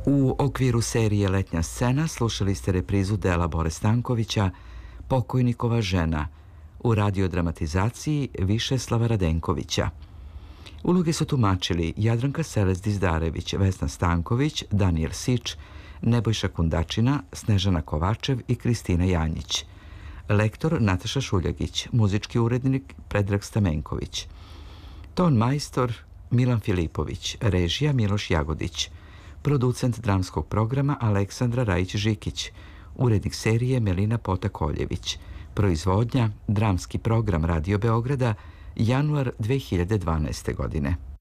U okviru serije Letnja scena slušali ste reprizu dela Bore Stankovića Pokojnikova žena u radiodramatizaciji Višeslava Radenkovića. Uloge su tumačili Jadranka Selez-Dizdarević, Vesna Stanković, Danijel Sič, Nebojša Kundačina, Snežana Kovačev i Kristina Janjić. Lektor Nataša Šuljagić, muzički urednik Predrag Stamenković. Ton majstor Milan Filipović, režija Miloš Jagodić. Producent dramskog programa Aleksandra Rajić-Žikić, urednik serije Melina Potakoljević, proizvodnja Dramski program Radio Beograda, januar 2012. godine.